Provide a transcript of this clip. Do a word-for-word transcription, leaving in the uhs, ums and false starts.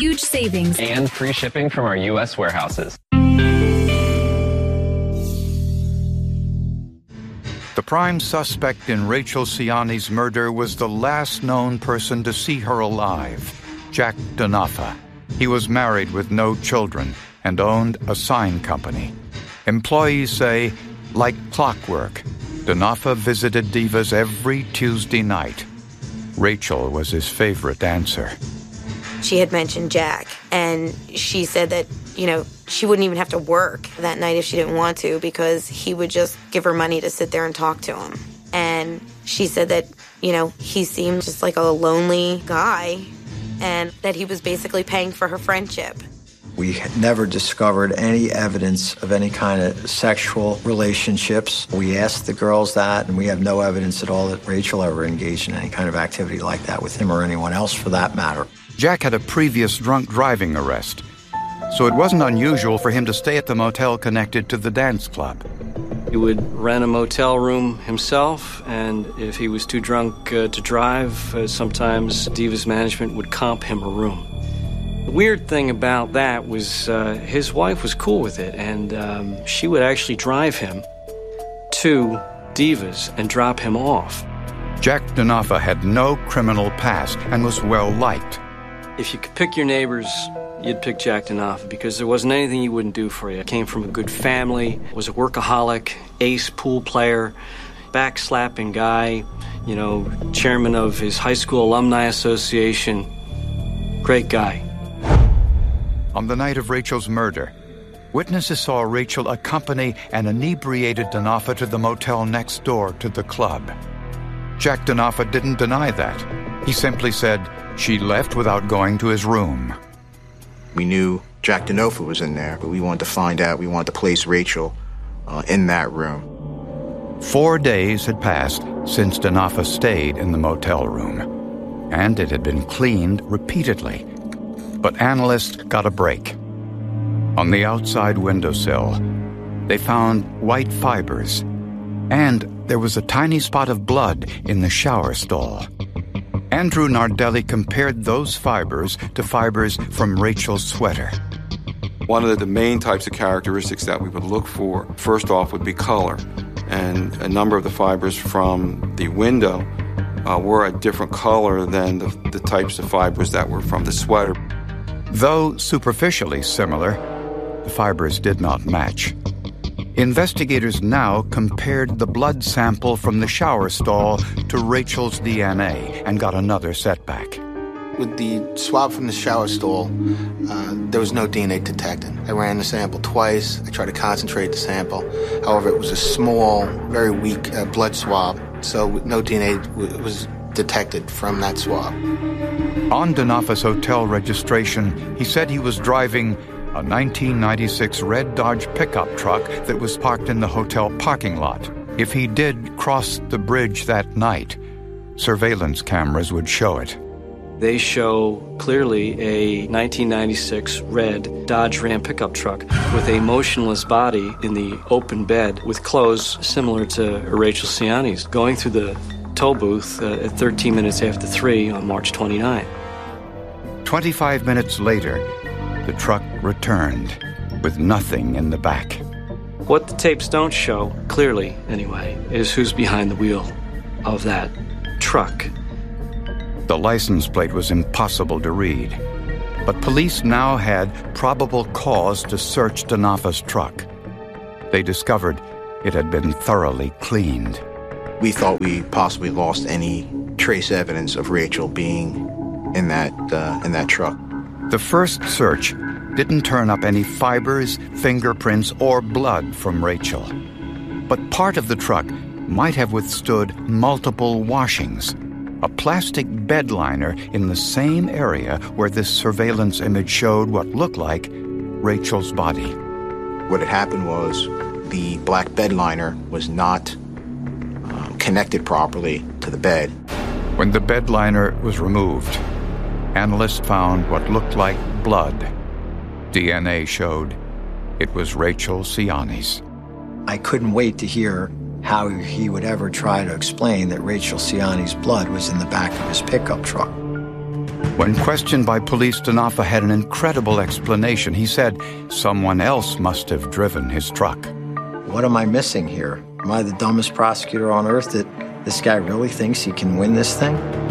huge savings and free shipping from our U S warehouses. The prime suspect in Rachel Siani's murder was the last known person to see her alive, Jack Denofa. He was married with no children and owned a sign company. Employees say, like clockwork, Denofa visited Divas every Tuesday night. Rachel was his favorite dancer. She had mentioned Jack, and she said that, you know, she wouldn't even have to work that night if she didn't want to because he would just give her money to sit there and talk to him. And she said that, you know, he seemed just like a lonely guy and that he was basically paying for her friendship. We had never discovered any evidence of any kind of sexual relationships. We asked the girls that, and we have no evidence at all that Rachel ever engaged in any kind of activity like that with him or anyone else for that matter. Jack had a previous drunk driving arrest, so it wasn't unusual for him to stay at the motel connected to the dance club. He would rent a motel room himself, and if he was too drunk uh, to drive, uh, sometimes Divas management would comp him a room. The weird thing about that was uh, his wife was cool with it, and um, she would actually drive him to Divas and drop him off. Jack Denofa had no criminal past and was well-liked. If you could pick your neighbors, you'd pick Jack Denofa because there wasn't anything he wouldn't do for you. Came from a good family, was a workaholic, ace pool player, backslapping guy, you know, chairman of his high school alumni association. Great guy. On the night of Rachel's murder, witnesses saw Rachel accompany an inebriated Denofa to the motel next door to the club. Jack Denofa didn't deny that. He simply said she left without going to his room. We knew Jack Denofa was in there, but we wanted to find out, we wanted to place Rachel uh, in that room. Four days had passed since Denofa stayed in the motel room, and it had been cleaned repeatedly. But analysts got a break. On the outside windowsill, they found white fibers, and there was a tiny spot of blood in the shower stall. Andrew Nardelli compared those fibers to fibers from Rachel's sweater. One of the main types of characteristics that we would look for, first off, would be color. And a number of the fibers from the window uh, were a different color than the, the types of fibers that were from the sweater. Though superficially similar, the fibers did not match. Investigators now compared the blood sample from the shower stall to Rachel's D N A and got another setback. With the swab from the shower stall, uh, there was no D N A detected. I ran the sample twice. I tried to concentrate the sample. However, it was a small, very weak uh, blood swab, so no D N A w- was detected from that swab. On Denofa's hotel registration, he said he was driving a nineteen ninety-six red Dodge pickup truck that was parked in the hotel parking lot. If he did cross the bridge that night, surveillance cameras would show it. They show clearly a nineteen ninety-six red Dodge Ram pickup truck with a motionless body in the open bed with clothes similar to Rachel Siani's going through the toll booth uh, at thirteen minutes after three on March twenty-ninth. twenty-five minutes later, the truck returned with nothing in the back. What the tapes don't show, clearly anyway, is who's behind the wheel of that truck. The license plate was impossible to read, but police now had probable cause to search Denofa's truck. They discovered it had been thoroughly cleaned. We thought we possibly lost any trace evidence of Rachel being in that uh, in that truck. The first search didn't turn up any fibers, fingerprints, or blood from Rachel. But part of the truck might have withstood multiple washings. A plastic bed liner in the same area where this surveillance image showed what looked like Rachel's body. What had happened was the black bed liner was not um, connected properly to the bed. When the bed liner was removed, analysts found what looked like blood. D N A showed it was Rachel Siani's. I couldn't wait to hear how he would ever try to explain that Rachel Siani's blood was in the back of his pickup truck. When questioned by police, Denofa had an incredible explanation. He said someone else must have driven his truck. What am I missing here? Am I the dumbest prosecutor on earth that this guy really thinks he can win this thing?